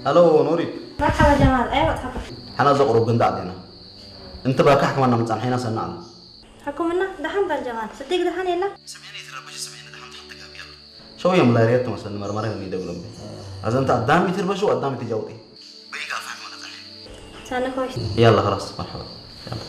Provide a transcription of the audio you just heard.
الو نوري مرحبا جمال. ايوه تفضل. حنا زقرب قند علينا انت بقى كحكم انا مصنحينا سنعنا حكومنا دحم جمال صدق دحن يلا سمعني تربش سمعني دحم تحط قام يلا شو يا ملاريات مثلا مرمره اللي دغلم اذا انت قدامي تربش وقدامي تجاوطي بيقى فهم ولا سنة كويس. يلا خلاص مرحبا